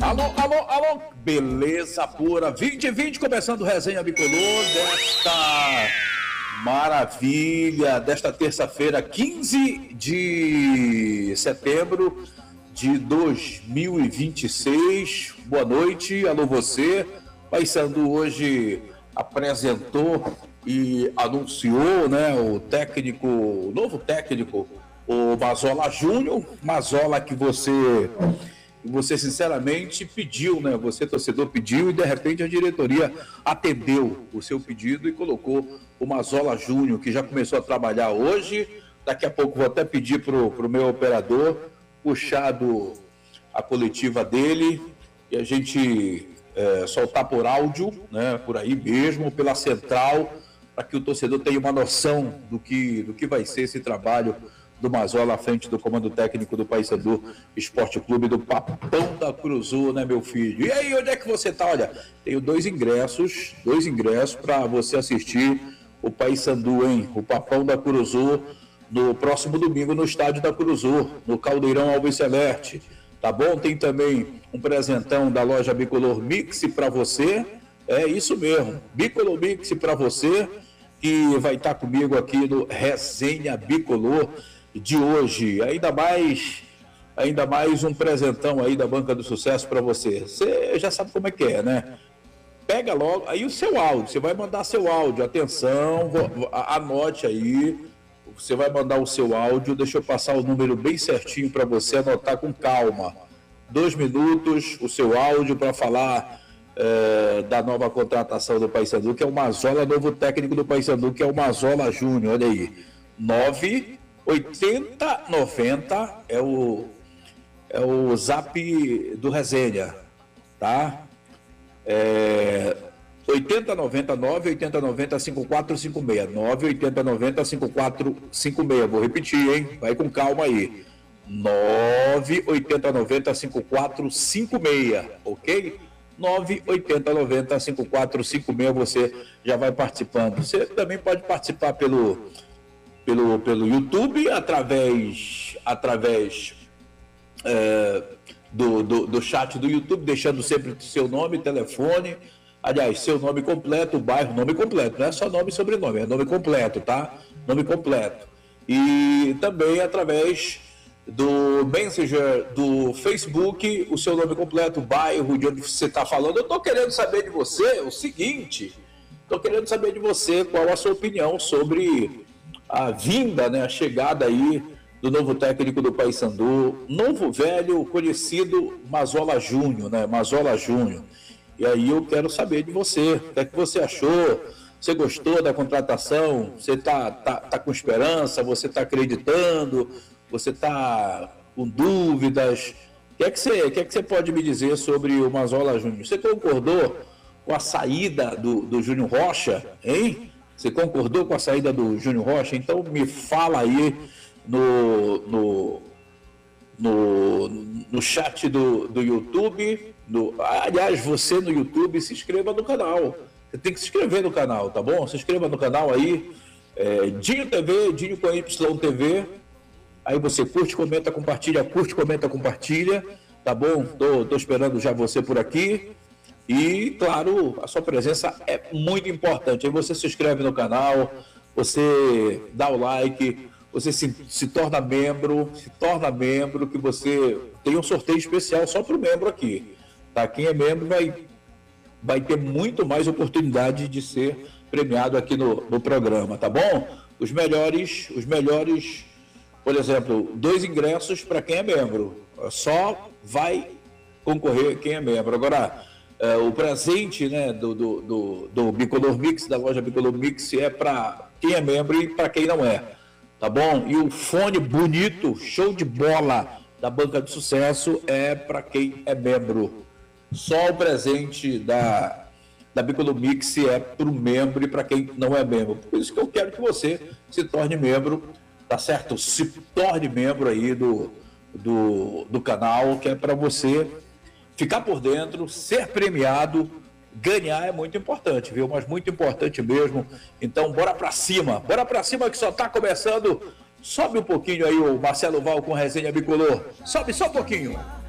Alô, alô, alô, beleza pura, 2020, começando Resenha Bicolor desta maravilha, desta terça-feira, 15 de setembro de 2026. Boa noite, alô você. Paysandu hoje apresentou e anunciou, né, o novo técnico, o Mazola Júnior. Mazola que você sinceramente pediu, né? Você, torcedor, pediu e de repente a diretoria atendeu o seu pedido e colocou o Mazola Júnior, que já começou a trabalhar hoje. Daqui a pouco vou até pedir pro meu operador puxar a coletiva dele e a gente soltar por áudio, né? Por aí mesmo, pela central, para que o torcedor tenha uma noção do que vai ser esse trabalho do Mazola à frente do comando técnico do Paysandu Esporte Clube, do Papão da Curuzu, né, meu filho? E aí, onde é que você tá? Olha, tenho dois ingressos para você assistir o Paysandu, hein? O Papão da Curuzu, no próximo domingo no estádio da Curuzu, no Caldeirão Alves Celeste, tá bom? Tem também um presentão da loja Bicolor Mix para você, é isso mesmo, Bicolor Mix para você, que vai estar comigo aqui no Resenha Bicolor de hoje. Ainda mais um presentão aí da Banca do Sucesso para você. Você já sabe como é que é, né? Pega logo aí o seu áudio, você vai mandar seu áudio, atenção, anote aí, você vai mandar o seu áudio, deixa eu passar o número bem certinho para você anotar com calma. 2 minutos, o seu áudio para falar da nova contratação do Paysandu, que é o Mazola, novo técnico do Paysandu, que é o Mazola Júnior. Olha aí, 98090 é o zap do Resenha, tá? 8090-5456, 98090-5456, vou repetir, hein? Vai com calma aí, 98090-5456, ok? 98090-5456, você já vai participando. Você também pode participar pelo YouTube, através do chat do YouTube, deixando sempre seu nome, telefone, aliás, seu nome completo, bairro, nome completo, não é só nome e sobrenome, é nome completo, tá? Nome completo. E também através do Messenger do Facebook, o seu nome completo, bairro, de onde você está falando. Eu estou querendo saber de você o seguinte, qual a sua opinião sobre a vinda, né, a chegada aí do novo técnico do Paysandu, novo velho conhecido Mazola Júnior, né, Mazola Júnior. E aí eu quero saber de você, o que é que você achou? Você gostou da contratação? Você tá com esperança? Você está acreditando? Você está com dúvidas? O que é que você pode me dizer sobre o Mazola Júnior? Você concordou com a saída do Júnior Rocha, hein? Você concordou com a saída do Júnior Rocha? Então me fala aí no chat do YouTube. Aliás, você no YouTube, se inscreva no canal. Você tem que se inscrever no canal, tá bom? Se inscreva no canal aí, Dinho TV, Dinho com Y TV. Aí você curte, comenta, compartilha, tá bom? Tô esperando já você por aqui. E, claro, a sua presença é muito importante. Aí você se inscreve no canal, você dá o like, você se torna membro, que você tem um sorteio especial só para o membro aqui. Tá? Quem é membro vai ter muito mais oportunidade de ser premiado aqui no programa, tá bom? Os melhores, por exemplo, 2 ingressos para quem é membro. Só vai concorrer quem é membro. Agora, o presente, né, do Bicolor Mix, da loja Bicolor Mix, é para quem é membro e para quem não é, tá bom? E o fone bonito, show de bola da Banca do Sucesso é para quem é membro. Só o presente da Bicolor Mix é para o membro e para quem não é membro. Por isso que eu quero que você se torne membro, tá certo? Se torne membro aí do canal, que é para você ficar por dentro, ser premiado, ganhar é muito importante, viu? Mas muito importante mesmo. Então, bora pra cima que só tá começando. Sobe um pouquinho aí o Marcelo Val com Resenha Bicolor. Sobe só um pouquinho.